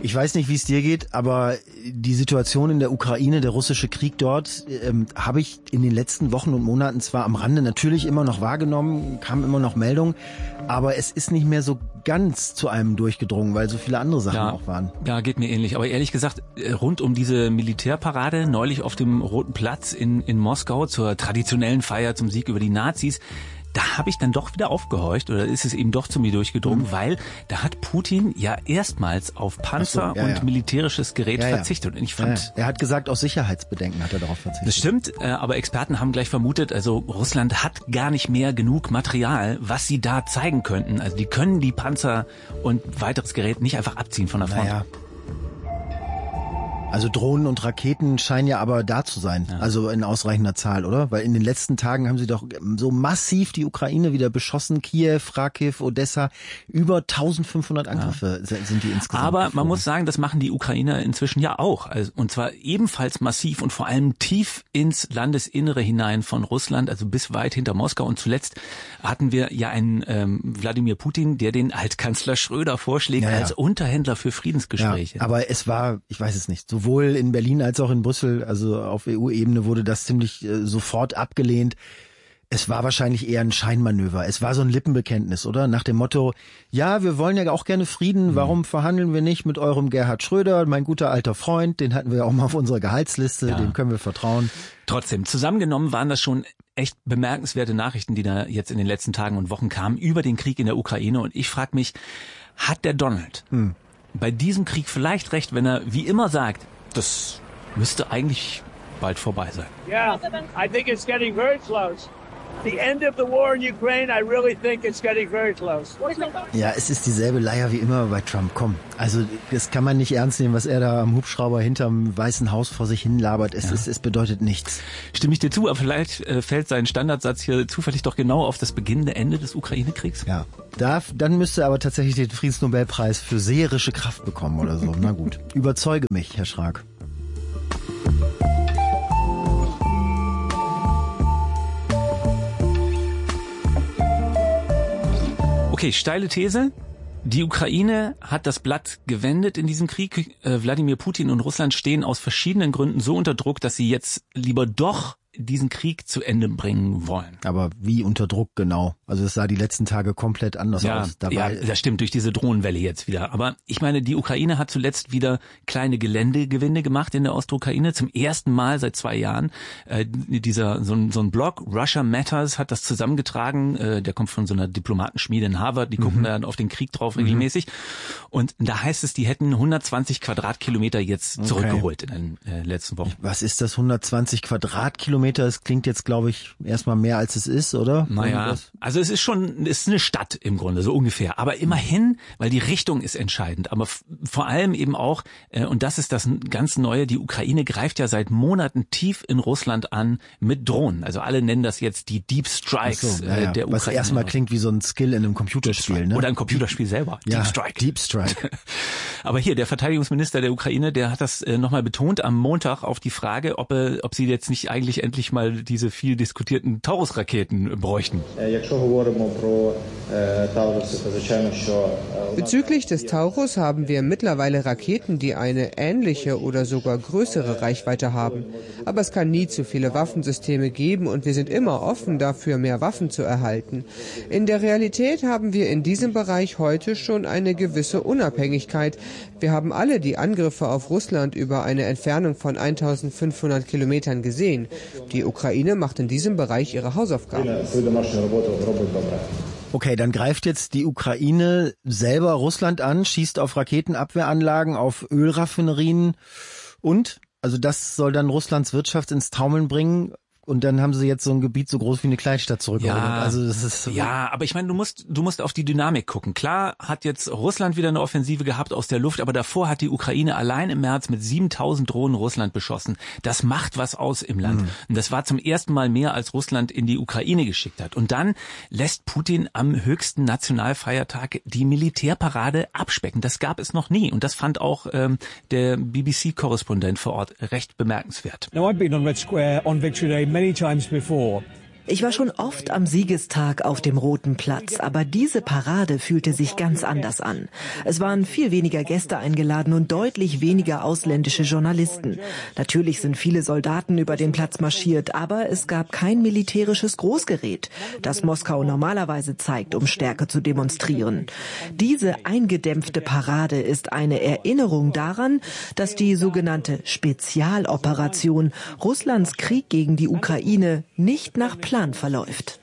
ich weiß nicht, wie es dir geht, aber die Situation in der Ukraine, der russische Krieg dort, habe ich in den letzten Wochen und Monaten zwar am Rande natürlich immer noch wahrgenommen, kamen immer noch Meldungen, aber es ist nicht mehr so ganz zu einem durchgedrungen, weil so viele andere Sachen auch waren. Ja, geht mir ähnlich. Aber ehrlich gesagt, rund um diese Militärparade neulich auf dem Roten Platz in Moskau zur traditionellen Feier zum Sieg über die Nazis, da habe ich dann doch wieder aufgehorcht oder ist es eben doch zu mir durchgedrungen, weil da hat Putin ja erstmals auf Panzer und militärisches Gerät verzichtet. Und ich fand, er hat gesagt, aus Sicherheitsbedenken hat er darauf verzichtet. Das stimmt, aber Experten haben gleich vermutet, also Russland hat gar nicht mehr genug Material, was sie da zeigen könnten. Also die können die Panzer und weiteres Gerät nicht einfach abziehen von der Front. Naja. Also Drohnen und Raketen scheinen ja aber da zu sein, also in ausreichender Zahl, oder? Weil in den letzten Tagen haben sie doch so massiv die Ukraine wieder beschossen, Kiew, Kharkiv, Odessa, über 1500 Angriffe sind die insgesamt. Aber geflogen. man muss sagen, das machen die Ukrainer inzwischen ja auch, also, und zwar ebenfalls massiv und vor allem tief ins Landesinnere hinein von Russland, also bis weit hinter Moskau. Und zuletzt hatten wir ja einen Wladimir Putin, der den Altkanzler Schröder vorschlägt als Unterhändler für Friedensgespräche. Ja, aber es war, ich weiß es nicht, sowohl in Berlin als auch in Brüssel, also auf EU-Ebene wurde das ziemlich sofort abgelehnt. Es war wahrscheinlich eher ein Scheinmanöver. Es war so ein Lippenbekenntnis, oder? Nach dem Motto, ja, wir wollen ja auch gerne Frieden, warum verhandeln wir nicht mit eurem Gerhard Schröder, mein guter alter Freund, den hatten wir ja auch mal auf unserer Gehaltsliste, dem können wir vertrauen. Trotzdem, zusammengenommen waren das schon echt bemerkenswerte Nachrichten, die da jetzt in den letzten Tagen und Wochen kamen über den Krieg in der Ukraine. Und ich frage mich, hat der Donald bei diesem Krieg vielleicht recht, wenn er wie immer sagt, das müsste eigentlich bald vorbei sein? Yeah, I think it's getting very close. The end of the war in Ukraine, I really think it's getting very close. Ja, es ist dieselbe Leier wie immer bei Trump. Komm, also das kann man nicht ernst nehmen, was er da am Hubschrauber hinterm Weißen Haus vor sich hin labert. Es bedeutet nichts. Stimme ich dir zu, aber vielleicht fällt sein Standardsatz hier zufällig doch genau auf das beginnende Ende des Ukraine-Kriegs. Ja, dann müsste er aber tatsächlich den Friedensnobelpreis für seherische Kraft bekommen oder so. Na gut, überzeuge mich, Herr Schrag. Okay, steile These. Die Ukraine hat das Blatt gewendet in diesem Krieg. Wladimir Putin und Russland stehen aus verschiedenen Gründen so unter Druck, dass sie jetzt lieber doch diesen Krieg zu Ende bringen wollen. Aber wie unter Druck genau? Also es sah die letzten Tage komplett anders aus. Ja, das stimmt, durch diese Drohnenwelle jetzt wieder. Aber ich meine, die Ukraine hat zuletzt wieder kleine Geländegewinne gemacht in der Ostukraine. Zum ersten Mal seit 2 Jahren. So ein Blog, Russia Matters, hat das zusammengetragen. Der kommt von so einer Diplomatenschmiede in Harvard. Die gucken dann auf den Krieg drauf regelmäßig. Und da heißt es, die hätten 120 Quadratkilometer jetzt zurückgeholt in den letzten Wochen. Was ist das, 120 Quadratkilometer? Es klingt jetzt, glaube ich, erstmal mehr als es ist, oder? Naja, also es ist eine Stadt im Grunde, so ungefähr. Aber immerhin, weil die Richtung ist entscheidend. Aber vor allem eben auch, und das ist das ganz Neue, die Ukraine greift ja seit Monaten tief in Russland an mit Drohnen. Also alle nennen das jetzt die Deep Strikes der Ukraine. Was erstmal klingt wie so ein Skill in einem Computerspiel, ne? Oder ein Computerspiel selber. Ja, Deep Strike. Aber hier, der Verteidigungsminister der Ukraine, der hat das nochmal betont am Montag auf die Frage, ob sie jetzt nicht eigentlich endlich mal diese viel diskutierten Taurus-Raketen bräuchten. Bezüglich des Taurus haben wir mittlerweile Raketen, die eine ähnliche oder sogar größere Reichweite haben. Aber es kann nie zu viele Waffensysteme geben und wir sind immer offen dafür, mehr Waffen zu erhalten. In der Realität haben wir in diesem Bereich heute schon eine gewisse Unabhängigkeit. Wir haben alle die Angriffe auf Russland über eine Entfernung von 1500 Kilometern gesehen. Die Ukraine macht in diesem Bereich ihre Hausaufgaben. Okay, dann greift jetzt die Ukraine selber Russland an, schießt auf Raketenabwehranlagen, auf Ölraffinerien und, also das soll dann Russlands Wirtschaft ins Taumeln bringen. Und dann haben sie jetzt so ein Gebiet so groß wie eine Kleinstadt zurückerobert. Ja, also das ist so. Ja, aber ich meine, du musst auf die Dynamik gucken. Klar hat jetzt Russland wieder eine Offensive gehabt aus der Luft, aber davor hat die Ukraine allein im März mit 7000 Drohnen Russland beschossen. Das macht was aus im Land. Und das war zum ersten Mal mehr, als Russland in die Ukraine geschickt hat. Und dann lässt Putin am höchsten Nationalfeiertag die Militärparade abspecken. Das gab es noch nie. Und das fand auch der BBC-Korrespondent vor Ort recht bemerkenswert. Now I've been on Red Square on Victory Day many times before, Ich war schon oft am Siegestag auf dem Roten Platz, aber diese Parade fühlte sich ganz anders an. Es waren viel weniger Gäste eingeladen und deutlich weniger ausländische Journalisten. Natürlich sind viele Soldaten über den Platz marschiert, aber es gab kein militärisches Großgerät, das Moskau normalerweise zeigt, um Stärke zu demonstrieren. Diese eingedämpfte Parade ist eine Erinnerung daran, dass die sogenannte Spezialoperation Russlands Krieg gegen die Ukraine nicht nach Plan verläuft.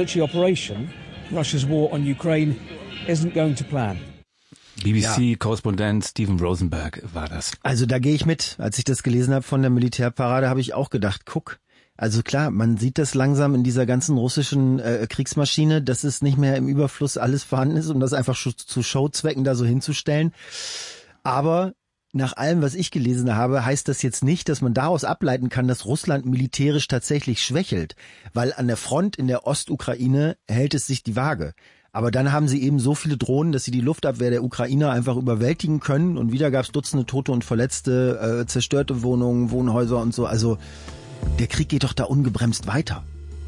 BBC-Korrespondent Stephen Rosenberg war das. Also da gehe ich mit. Als ich das gelesen habe von der Militärparade, habe ich auch gedacht, guck, also klar, man sieht das langsam in dieser ganzen russischen Kriegsmaschine, dass es nicht mehr im Überfluss alles vorhanden ist, um das einfach zu Showzwecken da so hinzustellen. Aber nach allem, was ich gelesen habe, heißt das jetzt nicht, dass man daraus ableiten kann, dass Russland militärisch tatsächlich schwächelt, weil an der Front in der Ostukraine hält es sich die Waage. Aber dann haben sie eben so viele Drohnen, dass sie die Luftabwehr der Ukrainer einfach überwältigen können und wieder gab es Dutzende Tote und Verletzte, zerstörte Wohnungen, Wohnhäuser und so. Also der Krieg geht doch da ungebremst weiter.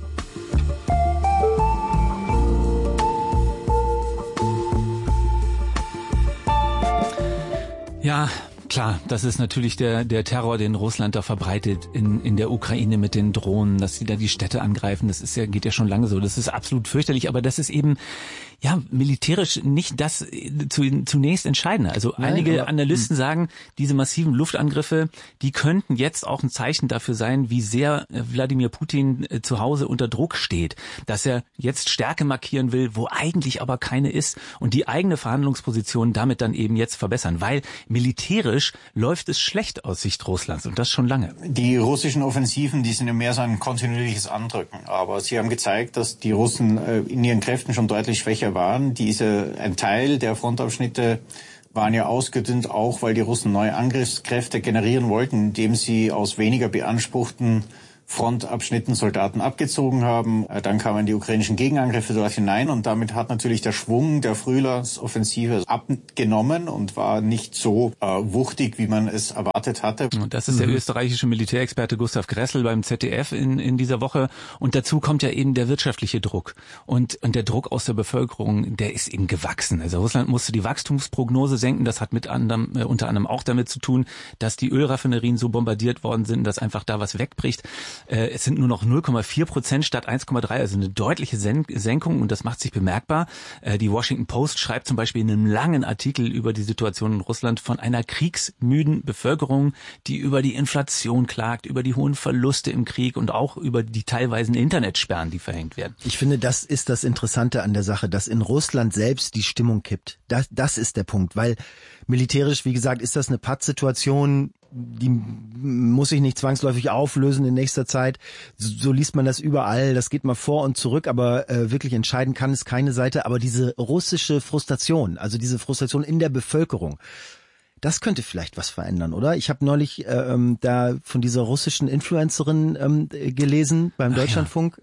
Ja, klar, das ist natürlich der Terror, den Russland da verbreitet in der Ukraine mit den Drohnen, dass sie da die Städte angreifen. Das geht ja schon lange so. Das ist absolut fürchterlich, aber das ist eben militärisch nicht das zunächst Entscheidende. Also einige Analysten sagen, diese massiven Luftangriffe, die könnten jetzt auch ein Zeichen dafür sein, wie sehr Wladimir Putin zu Hause unter Druck steht, dass er jetzt Stärke markieren will, wo eigentlich aber keine ist und die eigene Verhandlungsposition damit dann eben jetzt verbessern, weil militärisch läuft es schlecht aus Sicht Russlands und das schon lange. Die russischen Offensiven, die sind ja mehr so ein kontinuierliches Andrücken, aber sie haben gezeigt, dass die Russen in ihren Kräften schon deutlich schwächer waren. Ein Teil der Frontabschnitte waren ja ausgedünnt, auch weil die Russen neue Angriffskräfte generieren wollten, indem sie aus weniger beanspruchten Frontabschnitten Soldaten abgezogen haben. Dann kamen die ukrainischen Gegenangriffe dort hinein und damit hat natürlich der Schwung der Frühjahrsoffensive abgenommen und war nicht so wuchtig, wie man es erwartet hatte. Und das ist der österreichische Militärexperte Gustav Gressel beim ZDF in dieser Woche. Und dazu kommt ja eben der wirtschaftliche Druck. Und der Druck aus der Bevölkerung, der ist eben gewachsen. Also Russland musste die Wachstumsprognose senken. Das hat unter anderem auch damit zu tun, dass die Ölraffinerien so bombardiert worden sind, dass einfach da was wegbricht. Es sind nur noch 0,4% statt 1,3%, also eine deutliche Senkung und das macht sich bemerkbar. Die Washington Post schreibt zum Beispiel in einem langen Artikel über die Situation in Russland von einer kriegsmüden Bevölkerung, die über die Inflation klagt, über die hohen Verluste im Krieg und auch über die teilweisen Internetsperren, die verhängt werden. Ich finde, das ist das Interessante an der Sache, dass in Russland selbst die Stimmung kippt. Das ist der Punkt, weil militärisch, wie gesagt, ist das eine Pattsituation, die muss sich nicht zwangsläufig auflösen in nächster Zeit. So liest man das überall, das geht mal vor und zurück, aber wirklich entscheiden kann es keine Seite. Aber diese russische Frustration, also diese Frustration in der Bevölkerung, das könnte vielleicht was verändern, oder? Ich habe neulich da von dieser russischen Influencerin gelesen beim Deutschlandfunk.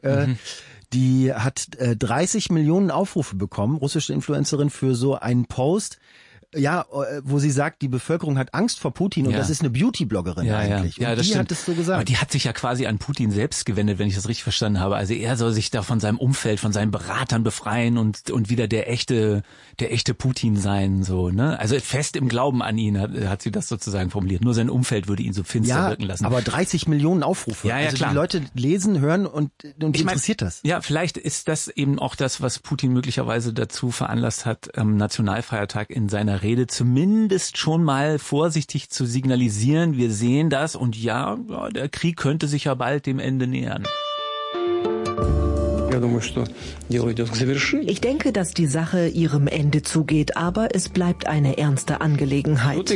Die hat 30 Millionen Aufrufe bekommen, russische Influencerin, für so einen Post. Ja, wo sie sagt, die Bevölkerung hat Angst vor Putin und das ist eine Beauty-Bloggerin eigentlich. Ja, und das die stimmt. hat es so gesagt. Aber die hat sich ja quasi an Putin selbst gewendet, wenn ich das richtig verstanden habe. Also er soll sich da von seinem Umfeld, von seinen Beratern befreien und wieder der echte Putin sein, so, ne? Also fest im Glauben an ihn hat sie das sozusagen formuliert. Nur sein Umfeld würde ihn so finster wirken lassen. Aber 30 Millionen Aufrufe. Ja, also klar. Die Leute lesen, hören und interessiert das. Ja, vielleicht ist das eben auch das, was Putin möglicherweise dazu veranlasst hat, am Nationalfeiertag in seiner Rede zumindest schon mal vorsichtig zu signalisieren, wir sehen das und der Krieg könnte sich ja bald dem Ende nähern. Ich denke, dass die Sache ihrem Ende zugeht, aber es bleibt eine ernste Angelegenheit.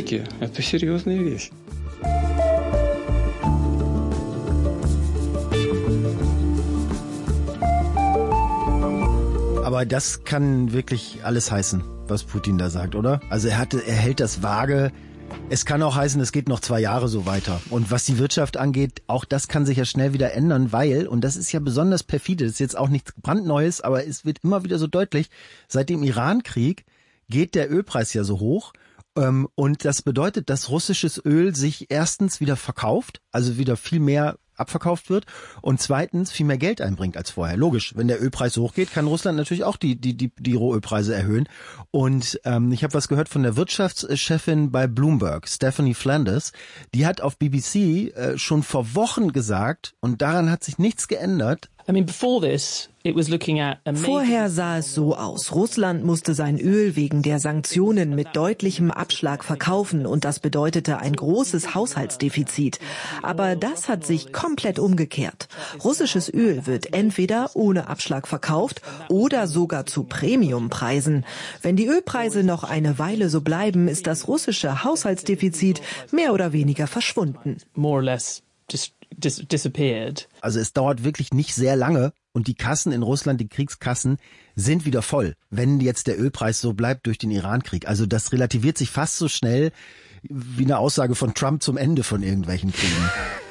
Aber das kann wirklich alles heißen, was Putin da sagt, oder? Also er hält das vage. Es kann auch heißen, es geht noch 2 Jahre so weiter. Und was die Wirtschaft angeht, auch das kann sich ja schnell wieder ändern, weil, und das ist ja besonders perfide, das ist jetzt auch nichts brandneues, aber es wird immer wieder so deutlich, seit dem Iran-Krieg geht der Ölpreis ja so hoch. Und das bedeutet, dass russisches Öl sich erstens wieder verkauft, also wieder viel mehr abverkauft wird und zweitens viel mehr Geld einbringt als vorher. Logisch, wenn der Ölpreis hochgeht, kann Russland natürlich auch die Rohölpreise erhöhen. Und ich habe was gehört von der Wirtschaftschefin bei Bloomberg, Stephanie Flanders. Die hat auf BBC schon vor Wochen gesagt, und daran hat sich nichts geändert. Vorher sah es so aus. Russland musste sein Öl wegen der Sanktionen mit deutlichem Abschlag verkaufen und das bedeutete ein großes Haushaltsdefizit. Aber das hat sich komplett umgekehrt. Russisches Öl wird entweder ohne Abschlag verkauft oder sogar zu Premiumpreisen. Wenn die Ölpreise noch eine Weile so bleiben, ist das russische Haushaltsdefizit mehr oder weniger verschwunden. More or less disappeared. Also es dauert wirklich nicht sehr lange und die Kassen in Russland, die Kriegskassen, sind wieder voll, wenn jetzt der Ölpreis so bleibt durch den Irankrieg. Also das relativiert sich fast so schnell wie eine Aussage von Trump zum Ende von irgendwelchen Kriegen.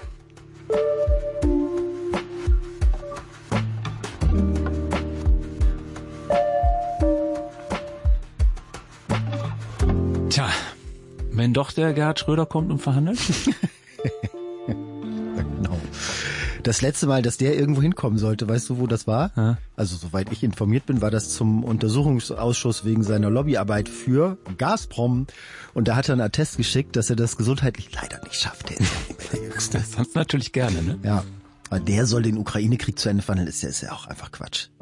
Tja, wenn doch der Gerhard Schröder kommt und verhandelt? Genau. Das letzte Mal, dass der irgendwo hinkommen sollte, weißt du, wo das war? Ja. Also soweit ich informiert bin, war das zum Untersuchungsausschuss wegen seiner Lobbyarbeit für Gazprom. Und da hat er einen Attest geschickt, dass er das gesundheitlich leider nicht schafft. Der Sonst natürlich gerne, ne? Ja, aber der soll den Ukraine-Krieg zu Ende verhandeln, ist ja auch einfach Quatsch.